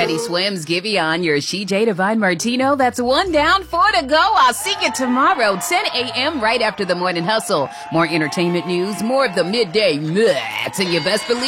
Teddy Swims, Giveon, your CJ Divine Martino. That's 1 down, 4 to go. I'll see you tomorrow, 10 a.m. right after the morning hustle. More entertainment news, more of the midday mess, and you best believe